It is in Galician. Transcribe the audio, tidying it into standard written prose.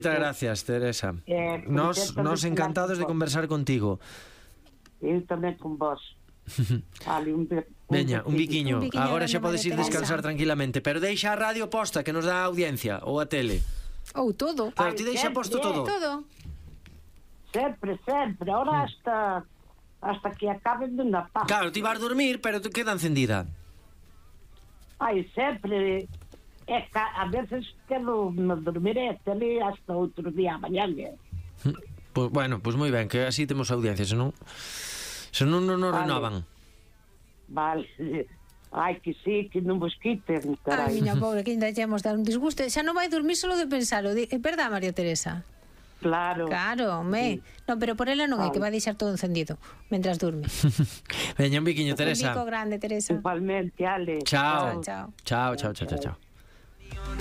Moitas gracias, Teresa. Nos encantados de conversar contigo. Eu tamén con vos. Vale, Veña, un biquiño. Agora xa grande, podes ir María descansar Teresa. tranquilamente. Pero deixa a radio posta, que nos dá audiencia. Ou a tele. Ou todo. Claro, ti deixa posto todo. Todo. Sempre. Ahora hasta que acaben de unha paz. Claro, ti vas dormir, pero te queda encendida. Ai, sempre. A veces quedo no dormir e tele hasta outro día mañana. Pues bueno, pues moi ben, que así temos audiencia, senón non nos renovan. Vale. Ai, que sí, que non vos quiten, Ai, carai. miña pobre, que ainda lle dar un disgusto. Xa non vai dormir solo de pensalo. É verdad, María Teresa? Claro. Claro, home. Non, pero por ela non é, que vai deixar todo encendido mentras durme. Veña, un biquiño, Teresa. Un bico grande, Teresa. Igualmente, Ale. Chao. Chao. Chao.